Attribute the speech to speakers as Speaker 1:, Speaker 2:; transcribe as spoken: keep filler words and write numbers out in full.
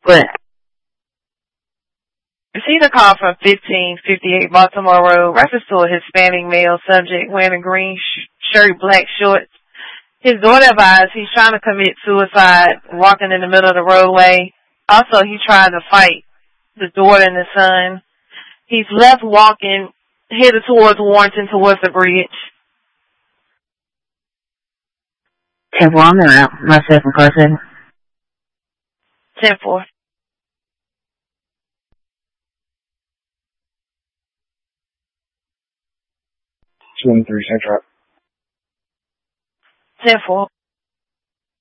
Speaker 1: What?
Speaker 2: Received a call from fifteen fifty-eight Baltimore Road. Reference to a Hispanic male subject wearing a green sh- shirt, black shorts. His daughter advised he's trying to commit suicide, walking in the middle of the roadway. Also, he tried to fight the daughter and the son. He's left walking, headed towards Warrenton, towards the bridge.
Speaker 1: ten four, I'm out. Myself incarcerated.
Speaker 2: ten four.
Speaker 3: twenty-three Central.
Speaker 2: ten four.